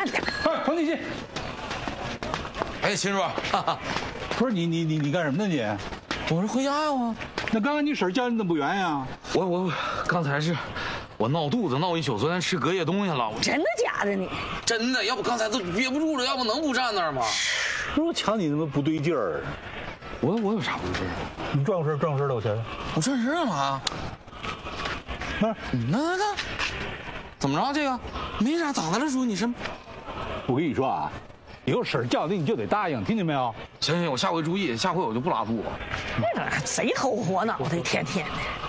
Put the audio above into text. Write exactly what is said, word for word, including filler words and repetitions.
点。 快，彭金信。 哎，秦叔，哈哈， 不是你你你你干什么呢你？ 我是回家呀我。 那刚刚你婶叫你怎么不圆呀？ 我我刚才是，我闹肚子闹一宿，昨天吃隔夜东西了。我真的假的你？ 真的，要不刚才都憋不住了，要不能不站那儿吗？ 我瞧你那么不对劲儿。 我我有啥不对劲儿？ 你转过身转过身，我瞧瞧。 我转身干嘛？ 那那那那，怎么着？这个没啥，咋的了？叔，你是？ 我跟你说啊，以后婶叫你你就得答应，听见没有？ 行行，我下回注意，下回我就不拉肚子。 那个谁头活脑袋，天天的。